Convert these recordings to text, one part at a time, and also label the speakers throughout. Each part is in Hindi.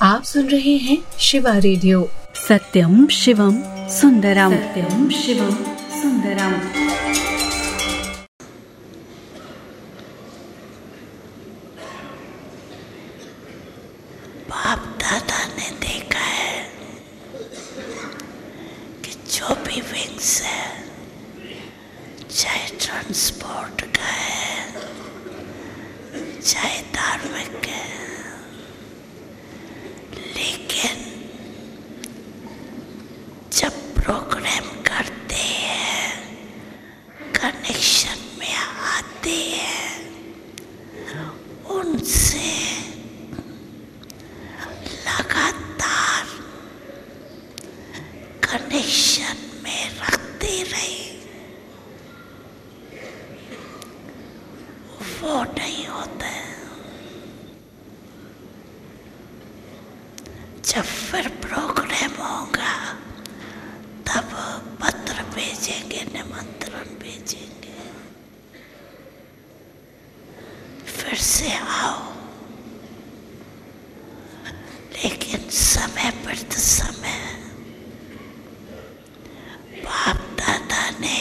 Speaker 1: आप सुन रहे हैं शिवा रेडियो।
Speaker 2: सत्यम शिवम सुंदरम, सत्यम शिवम सुंदरम।
Speaker 3: बाप दादा ने देखा है कि जो भी विंग्स है, चाहे ट्रांसपोर्ट का है, चाहे धार्मिक है, लेकिन जब प्रोग्राम करते हैं, कनेक्शन में आते हैं, उनसे लगातार कनेक्शन में रखते रहे, वो नहीं होता है। जब फिर प्रोग्राम होगा तब पत्र भेजेंगे, निमंत्रण भेजेंगे, फिर से आओ। लेकिन समय पर तो समय बाप दादा ने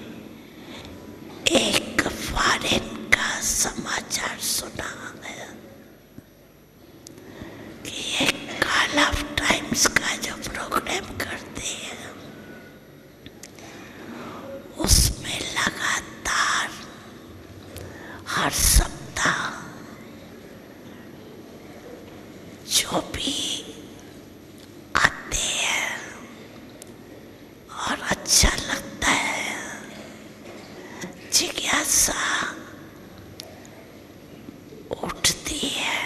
Speaker 3: एक फॉरेन का समाचार सुना है कि एक कॉल ऑफ टाइम्स का जो प्रोग्राम करते हैं, उसमें लगातार हर सप्ताह जो भी आते हैं और अच्छा लगता है, जिज्ञासा उठती है,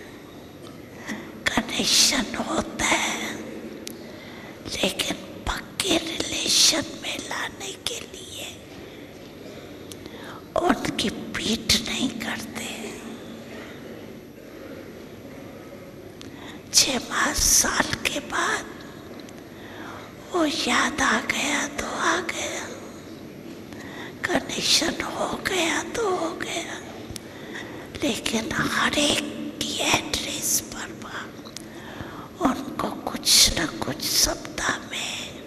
Speaker 3: कनेक्शन होता है, लेकिन पक्के रिलेशन में लाने के लिए उनकी पीठ नहीं करते। 6 साल के बाद वो याद आ गया तो आ गया, कनेक्शन हो गया तो हो गया, लेकिन हर एक की एड्रेस पर उनको कुछ न कुछ सप्ताह में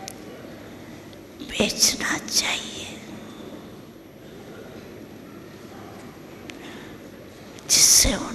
Speaker 3: बेचना चाहिए, जिससे